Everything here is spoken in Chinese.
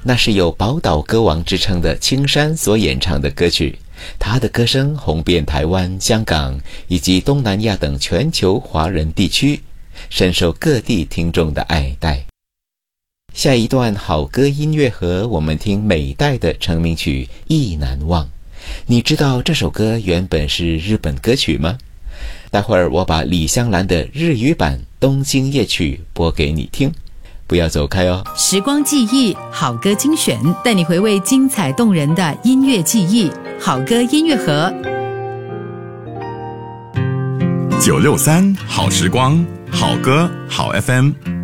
那是有宝岛歌王之称的青山所演唱的歌曲，他的歌声红遍台湾、香港以及东南亚等全球华人地区，深受各地听众的爱戴。下一段好歌音乐盒，我们听美代的成名曲《意难忘》。你知道这首歌原本是日本歌曲吗？待会儿我把李香兰的日语版《东京夜曲》播给你听，不要走开哦。 时光记忆好歌精选，带你回味精彩动人的音乐记忆。好歌音乐盒 963好时光，好歌好 FM。